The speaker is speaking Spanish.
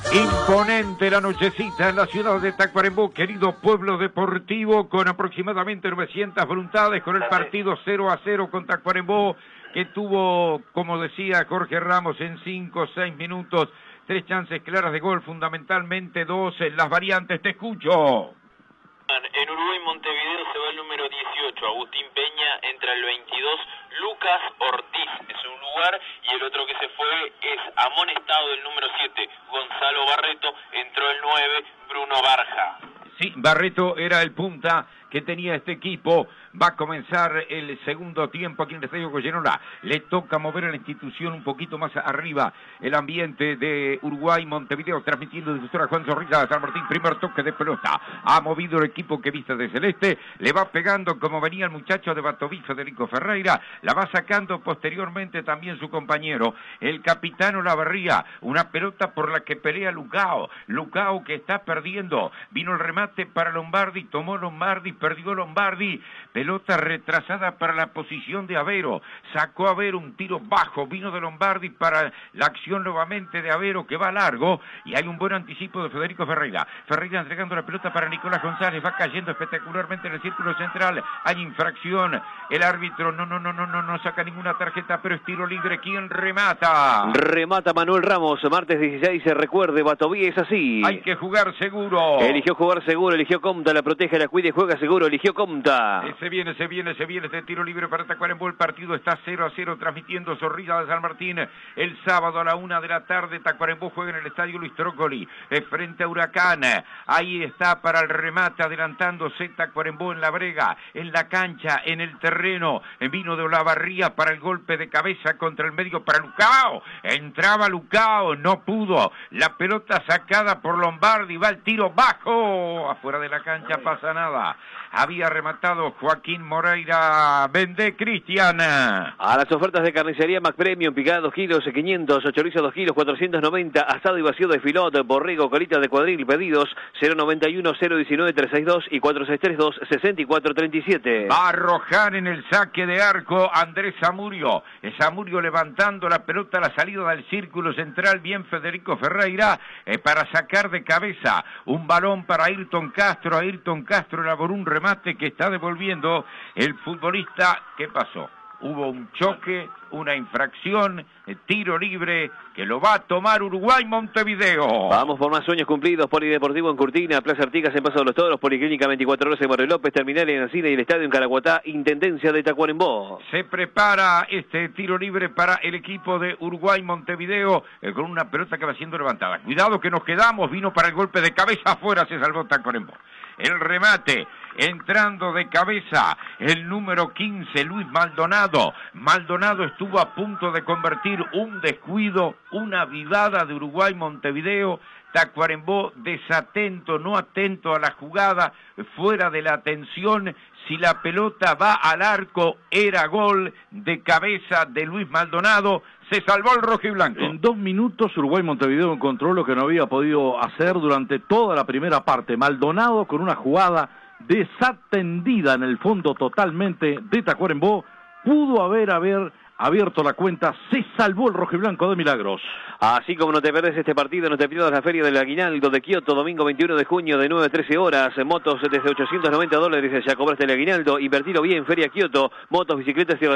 Imponente la nochecita en la ciudad de Tacuarembó, querido pueblo deportivo, con aproximadamente 900 voluntades, con el partido 0-0 con Tacuarembó, que tuvo, como decía Jorge Ramos, en 5 o 6 minutos, 3 chances claras de gol, fundamentalmente 2 en las variantes. Te escucho. En Uruguay, Montevideo, se va el número 18, Agustín Peña, entra el 22, Lucas Ortiz es un lugar, y el otro que se fue es amonestado el número 7, Gonzalo Barreto, entró el 9, Bruno Barja. Sí, Barreto era el punta que tenía este equipo. Va a comenzar el segundo tiempo aquí en el Estadio Goyenola. Le toca mover a la institución un poquito más arriba el ambiente de Uruguay, Montevideo, transmitiendo de difusora Juan Zorrilla de San Martín. Primer toque de pelota. Ha movido el equipo que viste de celeste. Le va pegando como venía el muchacho de Batoví, Federico Ferreira. La va sacando posteriormente también su compañero, el capitán Olavarría. Una pelota por la que pelea Lucao. Lucao que está perdiendo. Vino el remate para Lombardi. Tomó Lombardi. Perdió Lombardi. Pelota retrasada para la posición de Avero. Sacó Avero un tiro bajo. Vino de Lombardi para la acción nuevamente de Avero que va largo. Y hay un buen anticipo de Federico Ferreira. Ferreira entregando la pelota para Nicolás González. Va cayendo espectacularmente en el círculo central. Hay infracción. El árbitro no saca ninguna tarjeta, pero es tiro libre. ¿Quién remata? Remata Manuel Ramos. Martes 16, se recuerde, Batoví es así. Hay que jugar seguro. Eligió jugar seguro, eligió Comta, la protege, la cuida y juega seguro, eligió Comta. Se viene este tiro libre para Tacuarembó. El partido está 0-0, transmitiendo Zorrilla de San Martín. El sábado a la 1 de la tarde, Tacuarembó juega en el estadio Luis Trócoli, frente a Huracán. Ahí está para el remate, adelantándose Tacuarembó en la brega, en la cancha, en el terreno. Vino de Olavarría para el golpe de cabeza contra el medio para Lucao. Entraba Lucao, no pudo. La pelota sacada por Lombardi, va el tiro bajo. Afuera de la cancha pasa nada. Había rematado Joaquín Moreira. Vende, Cristian. A las ofertas de carnicería Mac Premium, picada 2 kilos, 500, chorizo 2 kilos, 490, asado y vacío de filot, borrego, colita de cuadril, pedidos 091 019 362 y 4632 6437. Va a arrojar en el saque de arco Andrés Zamudio. Zamudio levantando la pelota a la salida del círculo central. Bien Federico Ferreira para sacar de cabeza. Un balón para Ayrton Castro. Ayrton Castro elaboró un remate que está devolviendo el futbolista. ¿Qué pasó? Hubo un choque, una infracción, tiro libre que lo va a tomar Uruguay Montevideo. Vamos por más sueños cumplidos. Polideportivo en Curtina, Plaza Artigas en Paso de los Toros, Policlínica 24 horas en Barrio López, Terminal en Encina y el Estadio en Caraguatá, Intendencia de Tacuarembó. Se prepara este tiro libre para el equipo de Uruguay Montevideo con una pelota que va siendo levantada. Cuidado que nos quedamos, vino para el golpe de cabeza, afuera se salvó Tacuarembó. El remate, entrando de cabeza, el número 15, Luis Maldonado. Maldonado estuvo a punto de convertir un descuido, una vivada de Uruguay Montevideo. Tacuarembó desatento, no atento a la jugada, fuera de la atención. Si la pelota va al arco, era gol de cabeza de Luis Maldonado. Se salvó el rojiblanco. En 2 minutos Uruguay Montevideo encontró lo que no había podido hacer durante toda la primera parte. Maldonado con una jugada desatendida en el fondo totalmente de Tacuarembó. Pudo haber abierto la cuenta, se salvó el rojiblanco de milagros. Así como no te perdés este partido, no te pierdas la Feria del Aguinaldo de Kioto, domingo 21 de junio de 9 a 13 horas, motos desde $890, ya cobraste el aguinaldo, invertilo bien, Feria Kioto, motos, bicicletas y